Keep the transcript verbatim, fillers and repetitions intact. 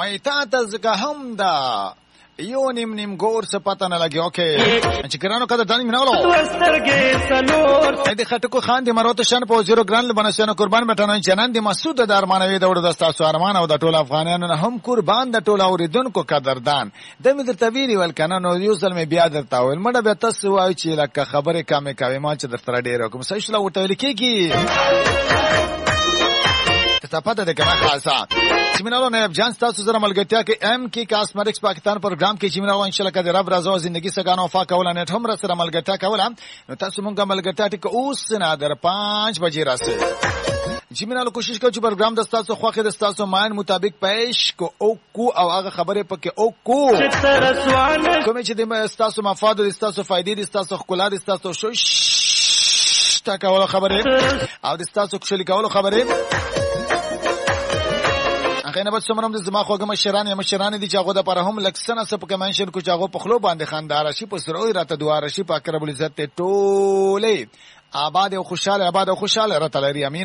وای تا ته زګه هم دا یو نیم نیم ګور څه پته نه لګي. اوکې چې ګرانو کده دانی مناولو دې خټکو خان دې مروت شان په زیرو ګران لبنسانو قربان بټنوي جنان دې مسعود د ارمانوي د وړو دستاسو ارمان او د ټول افغانانو نه هم قربان د ټول اوریدونکو قدردان د مې درته ویلي ول کنه نو یو ځل مې بیا درته ویل مړه به تاسو وایي چې لکه خبره کامې کوي ما چې درته ډېر کوم څه شلا وټول کېږي ته پته ده کنه خاصه چمنالو نه جان تاسو سره ملګرتیا کې ام کې کاسمیټکس پاکستان پروګرام کې چمنالو ان شاء الله کده رب رضا زندگی سګانو وفا کول نه هم سره ملګرتیا کول نو تاسو مونږه ملګرتیا ټیک اوس نه در پانچ بجې راسه چمنالو کوشش کوو چې پروګرام د تاسو خوخه د تاسو مان مطابق پېښ کو او کو او هغه خبره پکې او کو کوم چې د تاسو مفاد د تاسو فائدې د تاسو خپل د تاسو شش تا کول خبره او د تاسو خوشالي کول خبره خینه بس سمرم د زما خوګه مشران یا مشران دي چې هغه د پر هم لکسنه سپ کې منشن کو چې هغه په خلو باندې خاندار شي په سروي راته دواره شي په اقرب العزت ټوله آباد او خوشاله آباد او خوشاله راته لري امين.